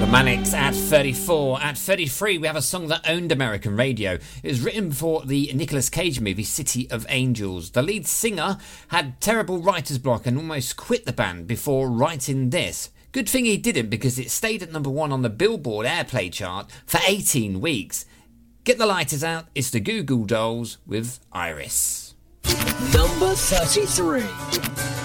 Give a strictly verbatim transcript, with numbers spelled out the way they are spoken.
Manics at thirty-four. At thirty-three, we have a song that owned American radio. It was written for the Nicolas Cage movie City of Angels. The lead singer had terrible writer's block and almost quit the band before writing this. Good thing he didn't, because it stayed at number one on the Billboard Airplay chart for eighteen weeks. Get the lighters out, it's the Goo Goo Dolls with Iris. Number thirty-three.